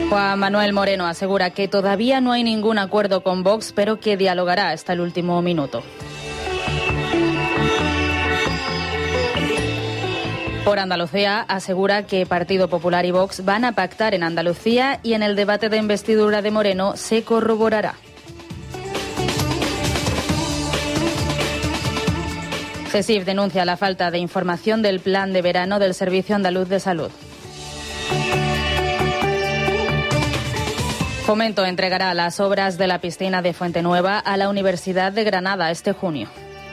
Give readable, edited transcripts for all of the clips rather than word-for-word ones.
Juan Manuel Moreno asegura que todavía no hay ningún acuerdo con Vox, pero que dialogará hasta el último minuto. Por Andalucía asegura que Partido Popular y Vox van a pactar en Andalucía y en el debate de investidura de Moreno se corroborará. CESIF denuncia la falta de información del plan de verano del Servicio Andaluz de Salud. Fomento entregará las obras de la piscina de Fuentenueva a la Universidad de Granada este junio.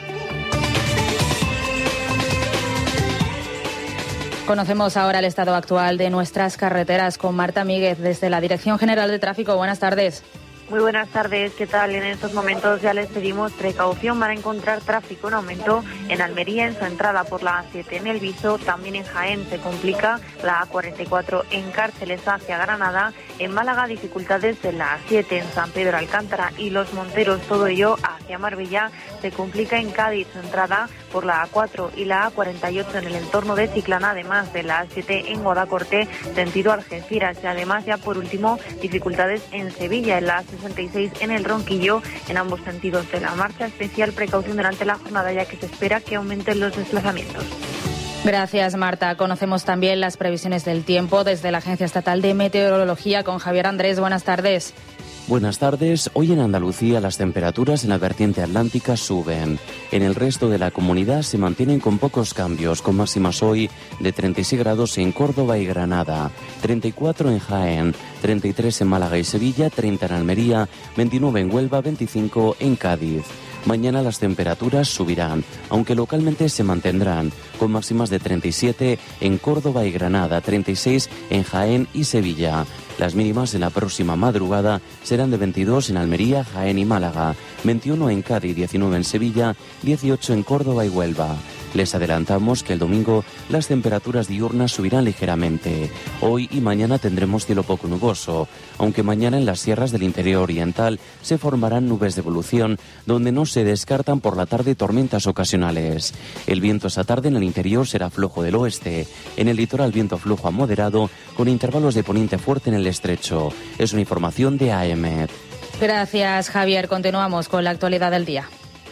Conocemos ahora el estado actual de nuestras carreteras con Marta Míguez desde la Dirección General de Tráfico. Buenas tardes. Muy buenas tardes, ¿qué tal? En estos momentos ya les pedimos precaución. Van a encontrar tráfico en aumento en Almería, en su entrada por la A7 en El Viso, también en Jaén se complica la A44 en Cárceles hacia Granada, en Málaga dificultades en la A7 en San Pedro Alcántara y Los Monteros, todo ello hacia Marbella, se complica en Cádiz, su entrada por la A4 y la A48 en el entorno de Chiclana, además de la A7 en Guadacorte, sentido Algeciras, y además ya por último dificultades en Sevilla, en la A66 en el Ronquillo, en ambos sentidos de la marcha. Especial precaución durante la jornada, ya que se espera que aumenten los desplazamientos. Gracias, Marta. Conocemos también las previsiones del tiempo desde la Agencia Estatal de Meteorología con Javier Andrés. Buenas tardes. Buenas tardes. Hoy en Andalucía las temperaturas en la vertiente atlántica suben. En el resto de la comunidad se mantienen con pocos cambios, con máximas hoy de 36 grados en Córdoba y Granada, 34 en Jaén, 33 en Málaga y Sevilla, 30 en Almería, 29 en Huelva, 25 en Cádiz. Mañana las temperaturas subirán, aunque localmente se mantendrán, con máximas de 37 en Córdoba y Granada, 36 en Jaén y Sevilla. Las mínimas en la próxima madrugada serán de 22 en Almería, Jaén y Málaga, 21 en Cádiz, 19 en Sevilla, 18 en Córdoba y Huelva. Les adelantamos que el domingo las temperaturas diurnas subirán ligeramente. Hoy y mañana tendremos cielo poco nuboso, aunque mañana en las sierras del interior oriental se formarán nubes de evolución, donde no se descartan por la tarde tormentas ocasionales. El viento esta tarde en el interior será flojo del oeste. En el litoral viento flujo a moderado, con intervalos de poniente fuerte en el estrecho. Es una información de AEMET. Gracias, Javier. Continuamos con la actualidad del día.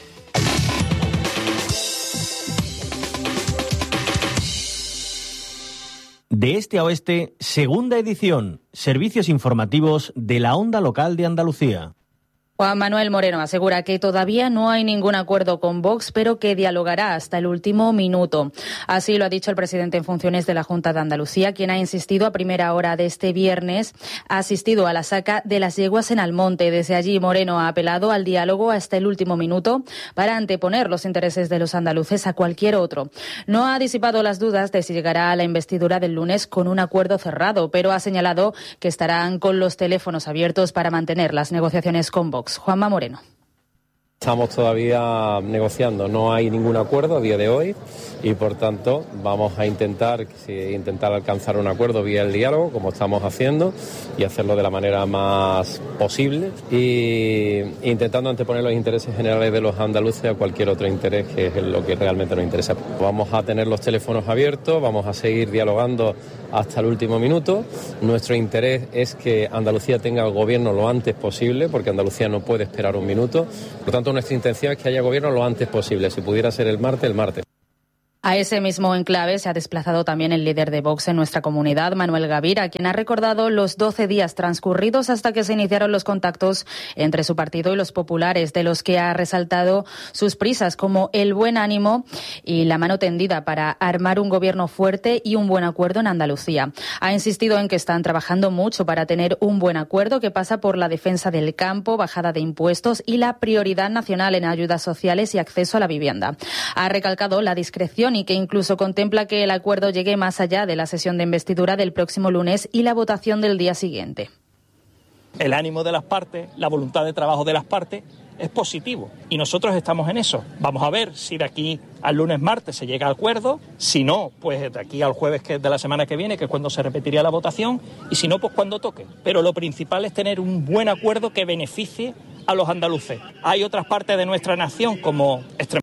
De este a oeste, segunda edición, servicios informativos de la Onda Local de Andalucía. Juan Manuel Moreno asegura que todavía no hay ningún acuerdo con Vox, pero que dialogará hasta el último minuto. Así lo ha dicho el presidente en funciones de la Junta de Andalucía, quien ha insistido a primera hora de este viernes, ha asistido a la saca de las yeguas en Almonte. Desde allí, Moreno ha apelado al diálogo hasta el último minuto para anteponer los intereses de los andaluces a cualquier otro. No ha disipado las dudas de si llegará a la investidura del lunes con un acuerdo cerrado, pero ha señalado que estarán con los teléfonos abiertos para mantener las negociaciones con Vox. Juanma Moreno. Estamos todavía negociando, no hay ningún acuerdo a día de hoy y por tanto vamos a intentar alcanzar un acuerdo vía el diálogo, como estamos haciendo, y hacerlo de la manera más posible y intentando anteponer los intereses generales de los andaluces a cualquier otro interés, que es lo que realmente nos interesa. Vamos a tener los teléfonos abiertos, vamos a seguir dialogando hasta el último minuto. Nuestro interés es que Andalucía tenga el gobierno lo antes posible, porque Andalucía no puede esperar un minuto. Por tanto, nuestra intención es que haya gobierno lo antes posible. Si pudiera ser el martes, el martes. A ese mismo enclave se ha desplazado también el líder de Vox en nuestra comunidad, Manuel Gavira, quien ha recordado los 12 días transcurridos hasta que se iniciaron los contactos entre su partido y los populares, de los que ha resaltado sus prisas como el buen ánimo y la mano tendida para armar un gobierno fuerte y un buen acuerdo en Andalucía. Ha insistido en que están trabajando mucho para tener un buen acuerdo que pasa por la defensa del campo, bajada de impuestos y la prioridad nacional en ayudas sociales y acceso a la vivienda. Ha recalcado la discreción y que incluso contempla que el acuerdo llegue más allá de la sesión de investidura del próximo lunes y la votación del día siguiente. El ánimo de las partes, la voluntad de trabajo de las partes es positivo y nosotros estamos en eso. Vamos a ver si de aquí al lunes, martes se llega a acuerdo, si no, pues de aquí al jueves de la semana que viene, que es cuando se repetiría la votación, y si no, pues cuando toque. Pero lo principal es tener un buen acuerdo que beneficie a los andaluces. Hay otras partes de nuestra nación como Extremadura,